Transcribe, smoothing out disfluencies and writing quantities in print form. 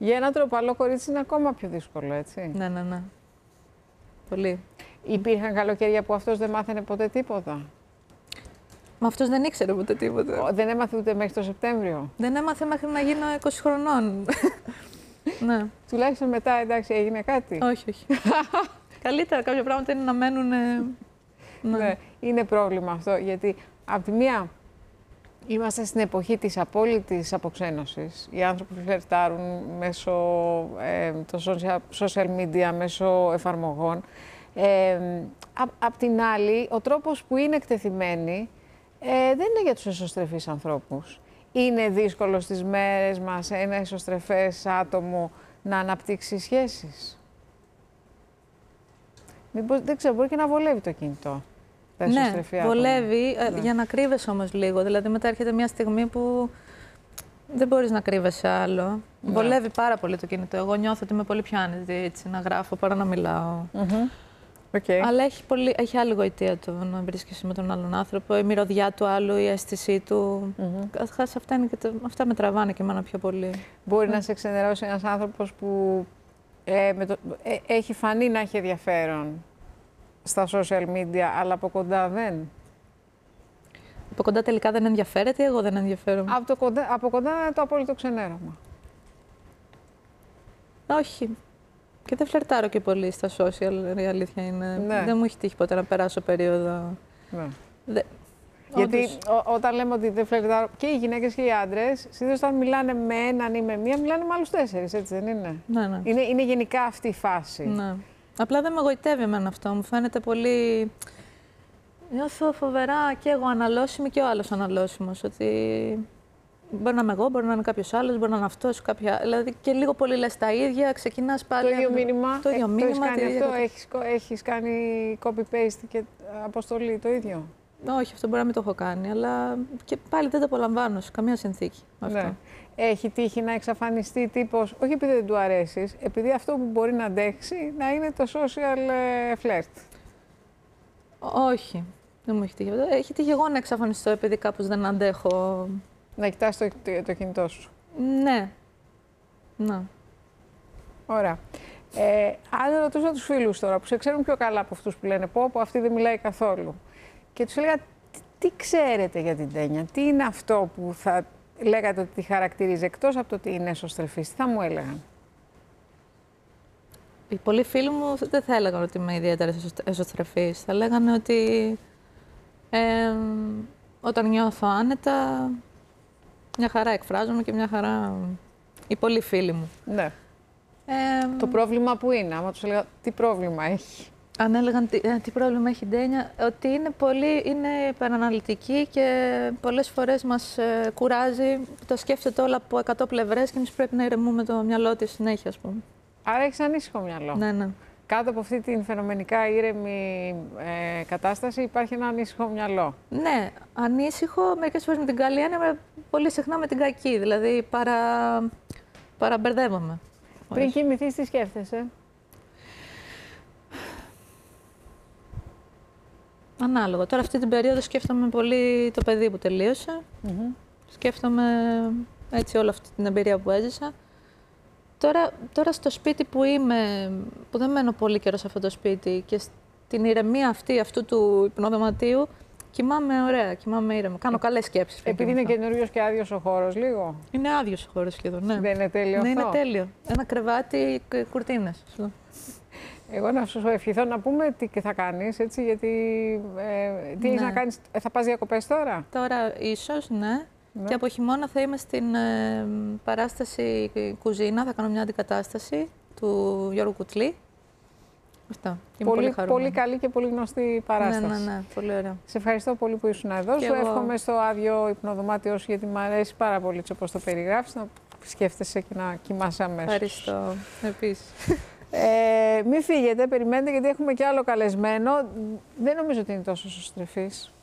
Για ένα τροπαλό κορίτσι είναι ακόμα πιο δύσκολο, έτσι. Ναι, ναι, ναι. Πολύ. Υπήρχαν καλοκαίρια που αυτός δεν μάθαινε ποτέ τίποτα. Μα αυτός δεν ήξερε ποτέ τίποτα. Δεν έμαθε ούτε μέχρι το Σεπτέμβριο. Δεν έμαθε μέχρι να γίνω 20 χρονών. Ναι. Τουλάχιστον μετά, εντάξει, έγινε κάτι. Όχι, όχι. Καλύτερα κάποια πράγματα είναι να μένουν. Ναι, είναι πρόβλημα αυτό, γιατί από τη μία είμαστε στην εποχή της απόλυτης αποξένωσης. Οι άνθρωποι φλερτάρουν μέσω των social media, μέσω εφαρμογών. Απ' την άλλη, ο τρόπος που είναι εκτεθειμένοι δεν είναι για τους εσωστρεφείς ανθρώπους. Είναι δύσκολο στις μέρες μας ένα εσωστρεφές άτομο να αναπτύξει σχέσεις. Μήπως, δεν ξέρω, μπορεί και να βολεύει το κινητό. Ναι, βολεύει, για να κρύβεσαι όμως λίγο. Δηλαδή μετά έρχεται μια στιγμή που δεν μπορείς να κρύβεσαι άλλο. Ναι. Βολεύει πάρα πολύ το κινητό. Εγώ νιώθω ότι είμαι πολύ πιο άνετη έτσι, να γράφω παρά να μιλάω. Okay. Αλλά έχει άλλη γοητεία το να βρίσκεσαι με τον άλλον άνθρωπο, η μυρωδιά του άλλου, η αίσθησή του. Καταρχάς αυτά με τραβάνε και εμένα πιο πολύ. Μπορεί να σε ξενερώσει ένας άνθρωπος που έχει φανεί να έχει ενδιαφέρον στα social media, αλλά από κοντά δεν. Από κοντά τελικά δεν ενδιαφέρεται ή εγώ δεν ενδιαφέρομαι? Από κοντά είναι το απόλυτο ξενέρωμα. Όχι. Και δεν φλερτάρω και πολύ στα social, η αλήθεια είναι. Ναι. Δεν μου έχει τύχει ποτέ να περάσω περίοδο. Ναι. Γιατί όταν λέμε ότι δεν φλερτάρω, και οι γυναίκες και οι άντρες, συνήθως όταν μιλάνε με έναν ή με μία, μιλάνε με άλλους 4, έτσι δεν είναι? Ναι, ναι. Είναι γενικά αυτή η φάση. Ναι. Απλά δεν με γοητεύει εμένα αυτό. Μου φαίνεται πολύ. Νιώθω φοβερά και εγώ αναλώσιμη και ο άλλος αναλώσιμος. Ότι μπορεί να είμαι εγώ, μπορεί να είναι κάποιος άλλος, μπορεί να είναι αυτός, κάποια. Δηλαδή και λίγο πολύ λες τα ίδια, ξεκινάς πάλι. Το ίδιο μήνυμα. Το ίδιο μήνυμα. Έχεις κάνει copy-paste και αποστολή το ίδιο? Όχι, αυτό μπορεί να μην το έχω κάνει, αλλά και πάλι δεν το απολαμβάνω σε καμία συνθήκη. Αυτό. Ναι. Έχει τύχει να εξαφανιστεί τύπος, όχι επειδή δεν του αρέσεις, επειδή αυτό που μπορεί να αντέξει να είναι το social flirt? Όχι, δεν μου έχει τύχει. Έχει τύχει εγώ να εξαφανιστώ επειδή κάπως δεν αντέχω. Να κοιτάς το κινητό σου? Ναι. Ναι. Ωραία. Αν ρωτούσα τους φίλους τώρα, που σε ξέρουν πιο καλά από αυτούς που λένε πω αυτή δεν μιλάει καθόλου, και τους έλεγα τι ξέρετε για την Τένια, τι είναι αυτό που θα λέγατε ότι τη χαρακτηρίζει, εκτός από το ότι είναι εσωστρεφής, τι θα μου έλεγαν? Οι πολλοί φίλοι μου δεν θα έλεγαν ότι είμαι ιδιαίτερα εσωστρεφής. Θα λέγανε ότι όταν νιώθω άνετα, μια χαρά εκφράζομαι και μια χαρά οι πολλοί φίλοι μου. Ναι. Το πρόβλημα που είναι, άμα τους έλεγα τι πρόβλημα έχει? Αν έλεγαν τι πρόβλημα έχει η Ντένια, ότι είναι υπεραναλυτική και πολλές φορές μας κουράζει, το σκέφτεται όλα από 100 πλευρές και εμείς πρέπει να ηρεμούμε το μυαλό της συνέχεια, ας πούμε. Άρα έχεις ανήσυχο μυαλό. Ναι, ναι. Κάτω από αυτή την φαινομενικά ήρεμη κατάσταση υπάρχει ένα ανήσυχο μυαλό. Ναι, ανήσυχο, μερικές φορές με την καλή έννοια, πολύ συχνά με την κακή, δηλαδή παραμπερδεύομαι. Πριν κοιμηθείς, τι σκέφτεσαι? Ανάλογα. Τώρα αυτή την περίοδο σκέφτομαι πολύ το παιδί που τελείωσε. Σκέφτομαι έτσι όλη αυτή την εμπειρία που έζησα. Τώρα στο σπίτι που είμαι, που δεν μένω πολύ καιρό σε αυτό το σπίτι και στην ηρεμία αυτού του υπνοδωματίου, κοιμάμαι ωραία, κοιμάμαι ήρεμα. Κάνω καλές σκέψεις. Επειδή είναι καινούριος και άδειος ο χώρος λίγο. Είναι άδειος ο χώρος σχεδόν, ναι. Δεν είναι τέλειο αυτό? Ναι, είναι τέλειο. Ένα κρεβάτι, κουρτίνες. Εγώ να σου ευχηθώ να πούμε τι θα κάνεις, έτσι, γιατί τι έχεις να κάνεις, θα πας διακοπές τώρα? Τώρα ίσως, ναι. Και από χειμώνα θα είμαι στην παράσταση κουζίνα, θα κάνω μια αντικατάσταση του Γιώργου Κουτλή. Αυτά. Πολύ καλή και πολύ γνωστή παράσταση. Ναι, ναι, ναι, πολύ ωραία. Σε ευχαριστώ πολύ που ήσουν εδώ. Σου εύχομαι στο άδειο υπνοδωμάτιό σου, γιατί μου αρέσει πάρα πολύ όπως το περιγράφεις, να σκέφτεσαι και να κοιμάσαι αμέσως. Ευχαριστώ. Επίσης. Μην φύγετε, περιμένετε, γιατί έχουμε και άλλο καλεσμένο. Δεν νομίζω ότι είναι τόσο εσωστρεφής.